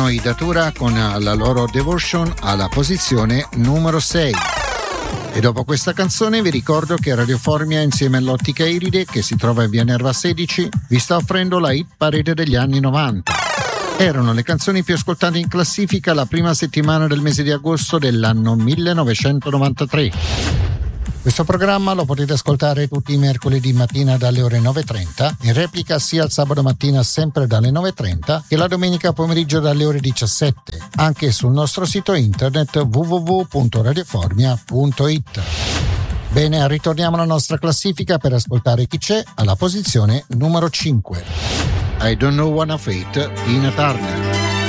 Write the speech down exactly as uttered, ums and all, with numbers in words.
arrivano i Datura con la loro Devotion alla posizione numero sei. E dopo questa canzone vi ricordo che Radio Formia insieme all'Ottica Iride, che si trova in via Nerva sedici, vi sta offrendo la hit parade degli anni novanta. Erano le canzoni più ascoltate in classifica la prima settimana del mese di agosto dell'anno millenovecentonovantatré. Questo programma lo potete ascoltare tutti i mercoledì mattina dalle ore nove e trenta, in replica sia il sabato mattina sempre dalle nove e trenta che la domenica pomeriggio dalle ore diciassette, anche sul nostro sito internet w w w punto radioformia punto i t. Bene, ritorniamo alla nostra classifica per ascoltare chi c'è alla posizione numero cinque. I Don't Know One of Fate, Tina Turner.